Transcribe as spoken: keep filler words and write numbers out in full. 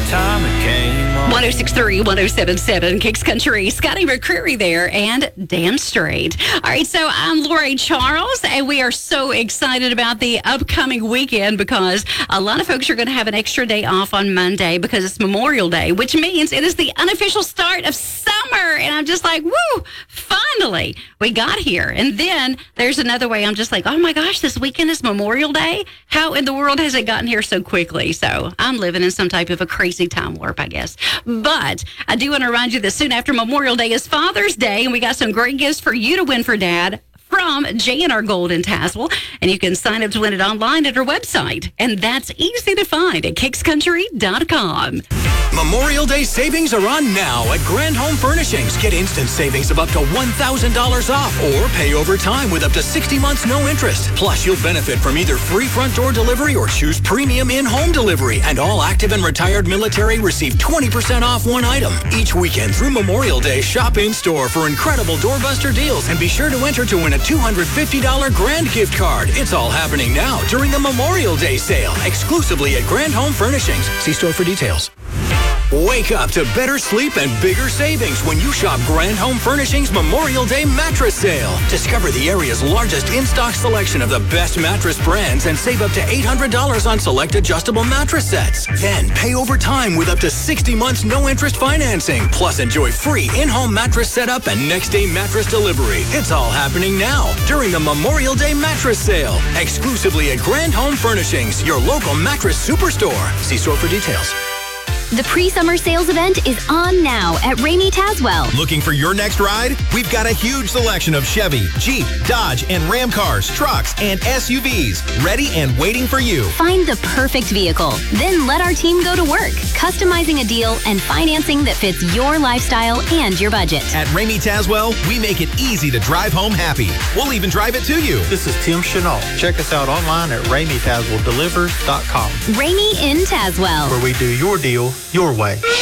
time it came on. one oh six point three, one oh seven point seven, Kicks Country. Scotty McCreery there and Dan Strait. All right, so I'm Lori Charles, and we are so excited about the upcoming weekend because a lot of folks are going to have an extra day off on Monday because it's Memorial Day, which means it is the unofficial start of summer. And I'm just like, woo, finally, we got here. And then there's another way I'm just like, oh my gosh, this weekend is Memorial Day? How in the world has it gotten here so quickly? So I'm living in some type of a crazy time warp, I guess. But I do want to remind you that soon after Memorial Day is Father's Day, and we got some great gifts for you to win for Dad from J and R Gold in Tazewell. And you can sign up to win it online at our website. And that's easy to find at kicks country dot com. Memorial Day savings are on now at Grand Home Furnishings. Get instant savings of up to one thousand dollars off or pay over time with up to sixty months no interest. Plus, you'll benefit from either free front door delivery or choose premium in-home delivery. And all active and retired military receive twenty percent off one item. Each weekend through Memorial Day, shop in-store for incredible doorbuster deals and be sure to enter to win a two hundred fifty dollars grand gift card. It's all happening now during the Memorial Day sale, exclusively at Grand Home Furnishings. See store for details. Wake up to better sleep and bigger savings when you shop Grand Home Furnishings Memorial Day Mattress Sale. Discover the area's largest in-stock selection of the best mattress brands and save up to eight hundred dollars on select adjustable mattress sets. Then pay over time with up to sixty months no-interest financing. Plus, enjoy free in-home mattress setup and next-day mattress delivery. It's all happening now during the Memorial Day Mattress Sale. Exclusively at Grand Home Furnishings, your local mattress superstore. See store for details. The pre-summer sales event is on now at Ramey Tazewell. Looking for your next ride? We've got a huge selection of Chevy, Jeep, Dodge, and Ram cars, trucks, and S U Vs ready and waiting for you. Find the perfect vehicle. Then let our team go to work, customizing a deal and financing that fits your lifestyle and your budget. At Ramey Tazewell, we make it easy to drive home happy. We'll even drive it to you. This is Tim Chenault. Check us out online at ramey tazewell delivers dot com. Ramey in Tazewell, where we do your deal your way.